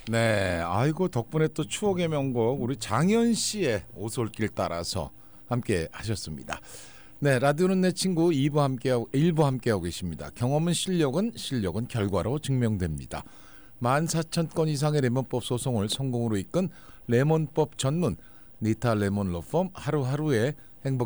네, 아이고 덕분에 또 추억의 명곡 우리 장현 씨의 오솔길 따라서 함께 하셨습니다. 네, 라디오는 내 친구 2부 함께하고 1부 함께하고 계십니다. 경험은 실력은 결과로 증명됩니다. 14,000건 이상의 레몬법 소송을 성공으로 이끈 레몬법 전문 니타 레몬 로펌 하루하루의